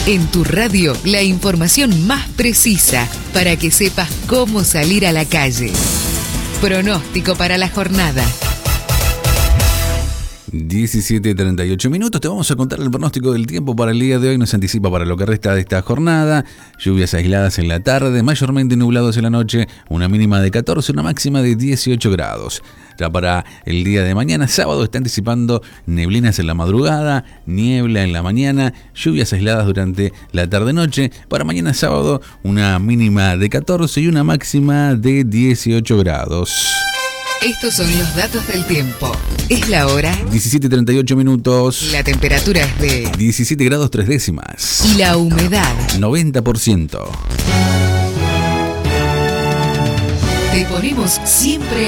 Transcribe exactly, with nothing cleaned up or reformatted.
En tu radio, la información más precisa para que sepas cómo salir a la calle. Pronóstico para la jornada. diecisiete treinta y ocho minutos, te vamos a contar el pronóstico del tiempo para el día de hoy. Nos anticipa para lo que resta de esta jornada: lluvias aisladas en la tarde, mayormente nublados en la noche, una mínima de catorce, una máxima de dieciocho grados. Ya para el día de mañana, sábado, está anticipando neblinas en la madrugada, niebla en la mañana, lluvias aisladas durante la tarde-noche. Para mañana sábado, una mínima de catorce y una máxima de dieciocho grados. Estos son los datos del tiempo. Es la hora. diecisiete treinta y ocho minutos. La temperatura es de diecisiete grados tres décimas. Y la humedad noventa por ciento. Te ponemos siempre